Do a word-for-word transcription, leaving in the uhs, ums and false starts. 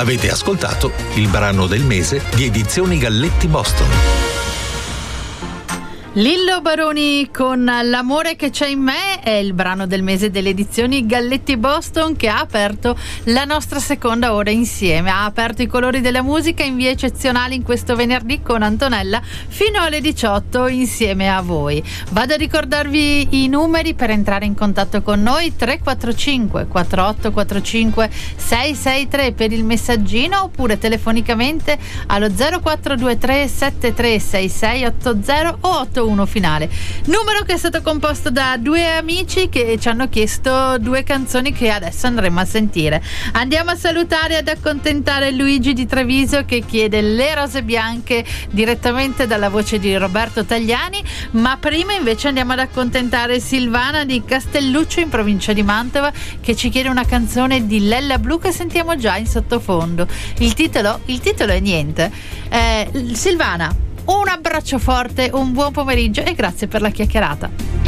Avete ascoltato il brano del mese di Edizioni Galletti Boston. Lillo Baroni con L'amore che c'è in me è il brano del mese delle edizioni Galletti Boston, che ha aperto la nostra seconda ora insieme. Ha aperto i colori della musica in vie eccezionali in questo venerdì con Antonella fino alle diciotto insieme a voi. Vado a ricordarvi i numeri per entrare in contatto con noi: tre quattro cinque quattro otto quattro cinque sei sei tre per il messaggino, oppure telefonicamente allo zero quattro due tre sette tre sei sei otto zero o otto uno finale, numero che è stato composto da due amici che ci hanno chiesto due canzoni che adesso andremo a sentire. Andiamo a salutare e ad accontentare Luigi di Treviso, che chiede Le rose bianche direttamente dalla voce di Roberto Tagliani, ma prima invece andiamo ad accontentare Silvana di Castelluccio in provincia di Mantova, che ci chiede una canzone di Lella Blu che sentiamo già in sottofondo. Il titolo, il titolo è niente. eh, Silvana, un abbraccio forte, un buon pomeriggio e grazie per la chiacchierata.